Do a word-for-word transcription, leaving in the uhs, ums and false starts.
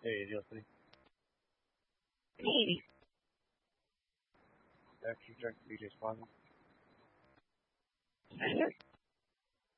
Hey, Justin. Hey. After you check D J's closet.